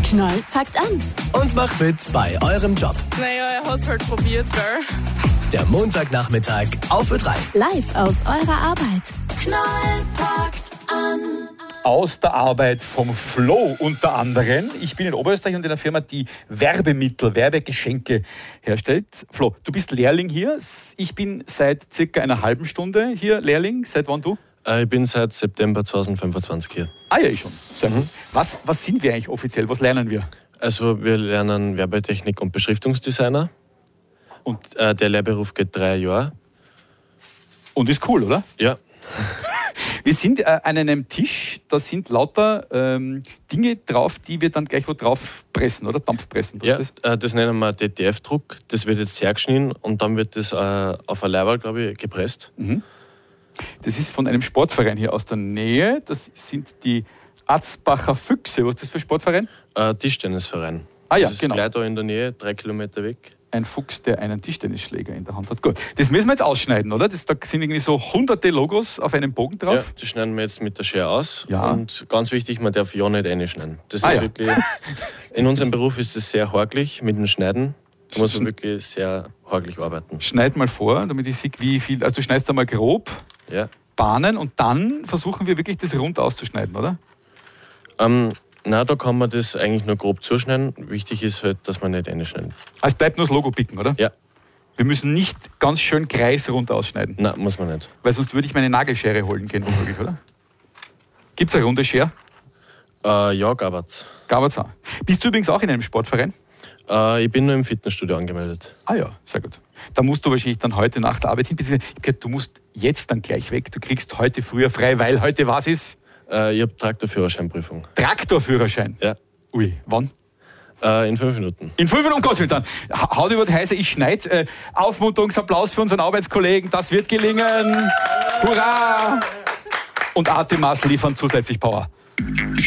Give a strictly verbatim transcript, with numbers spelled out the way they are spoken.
Knall packt an und macht mit bei eurem Job. Naja, er hat's halt probiert, gell? Der Montagnachmittag auf Ö drei. live aus eurer Arbeit. Knall packt an. Aus der Arbeit vom Flo unter anderem. Ich bin in Oberösterreich und in einer Firma, die Werbemittel, Werbegeschenke herstellt. Flo, du bist Lehrling hier. Ich bin seit circa einer halben Stunde hier Lehrling. Seit wann du? Ich bin seit September zweitausendfünfundzwanzig hier. Ah ja, ich schon. Sehr gut. Was, was sind wir eigentlich offiziell? Was lernen wir? Also wir lernen Werbetechnik und Beschriftungsdesigner. Und äh, der Lehrberuf geht drei Jahre. Und ist cool, oder? Ja. Wir sind äh, an einem Tisch, da sind lauter ähm, Dinge drauf, die wir dann gleich wo drauf pressen, oder? Dampfpressen. Was ja, ist das? Äh, das nennen wir D T F-Druck. Das wird jetzt hergeschnitten und dann wird das äh, auf ein Leiberl, glaube ich, gepresst. Mhm. Das ist von einem Sportverein hier aus der Nähe. Das sind die Atzbacher Füchse. Was ist das für ein Sportverein? Äh, Tischtennisverein. Ah ja, das ist genau. gleich da in der Nähe, drei Kilometer weg. Ein Fuchs, der einen Tischtennisschläger in der Hand hat. Gut, das müssen wir jetzt ausschneiden, oder? Das, da sind irgendwie so hunderte Logos auf einem Bogen drauf. Ja, die schneiden wir jetzt mit der Schere aus. Ja. Und ganz wichtig, man darf ja nicht reinschneiden. Das Ah ist ja. wirklich, in unserem Beruf ist es sehr hakelig mit dem Schneiden. Da muss man wirklich sehr hakelig arbeiten. Schneid mal vor, damit ich sehe, wie viel. Also du schneidest einmal grob, Ja. Bahnen und dann versuchen wir wirklich das rund auszuschneiden, oder? Ähm, na, da kann man das eigentlich nur grob zuschneiden. Wichtig ist halt, dass man nicht reinschneiden. Also es bleibt nur das Logo picken, oder? Ja. Wir müssen nicht ganz schön kreisrund ausschneiden. Nein, muss man nicht. Weil sonst würde ich meine Nagelschere holen gehen, womöglich, oder? Gibt es eine runde Schere? Äh, ja, Gabatz. Gab's auch. Bist du übrigens auch in einem Sportverein? Äh, ich bin nur im Fitnessstudio angemeldet. Ah ja, sehr gut. Da musst du wahrscheinlich dann heute nach der Arbeit hin. Ich hab gehört, du musst jetzt dann gleich weg. Du kriegst heute früher frei, weil heute was ist? Äh, ich habe Traktorführerscheinprüfung. Traktorführerschein. Ja. Ui, wann? Äh, in fünf Minuten. In fünf Minuten, um Gottes Willen dann. Ha- Haut über die Heise, ich schneide. Äh, Aufmunterungsapplaus für unseren Arbeitskollegen. Das wird gelingen. Hurra! Und Artemas liefern zusätzlich Power.